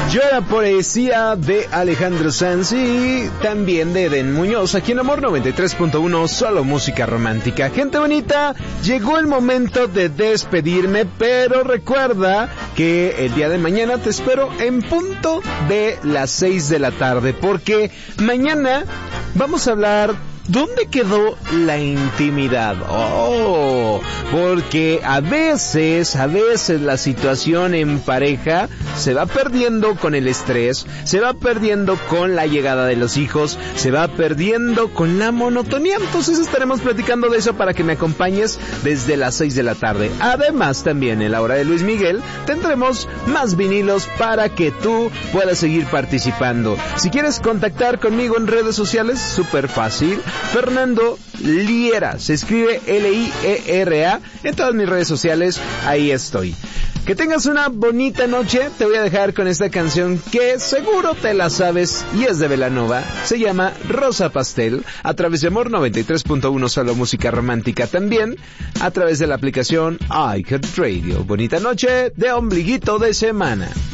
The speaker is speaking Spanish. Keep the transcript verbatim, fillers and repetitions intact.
Yo la poesía de Alejandro Sanz y también de Eden Muñoz, aquí en Amor noventa y tres punto uno, solo música romántica. Gente bonita, llegó el momento de despedirme, pero recuerda que el día de mañana te espero en punto de las seis de la tarde, porque mañana vamos a hablar... ¿Dónde quedó la intimidad? Oh, porque a veces, a veces la situación en pareja se va perdiendo con el estrés, se va perdiendo con la llegada de los hijos, se va perdiendo con la monotonía. Entonces estaremos platicando de eso para que me acompañes desde las seis de la tarde. Además, también en la hora de Luis Miguel tendremos más vinilos para que tú puedas seguir participando. Si quieres contactar conmigo en redes sociales, súper fácil. Fernando Liera, se escribe L I E R A, en todas mis redes sociales, ahí estoy. Que tengas una bonita noche, te voy a dejar con esta canción que seguro te la sabes y es de Belanova, se llama Rosa Pastel, a través de Amor noventa y tres punto uno, solo música romántica, también a través de la aplicación iHeartRadio. Bonita noche de ombliguito de semana.